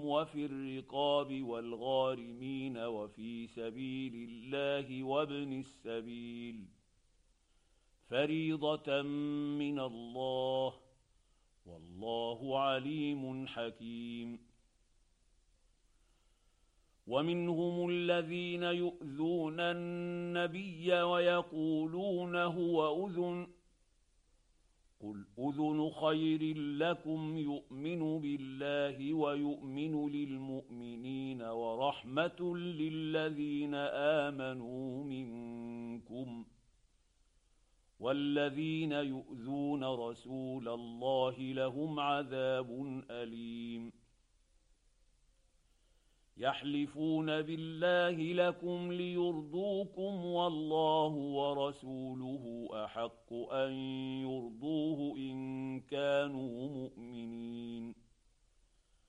وفي الرقاب والغارمين وفي سبيل الله وابن السبيل فريضة من الله، والله عليم حكيم. ومنهم الذين يؤذون النبي ويقولون هو أذن، قل أذن خير لكم يؤمن بالله ويؤمن للمؤمنين ورحمة للذين آمنوا منكم، والذين يؤذون رسول الله لهم عذاب أليم. يحلفون بالله لكم ليرضوكم والله ورسوله أحق أن يرضوه إن كانوا مؤمنين.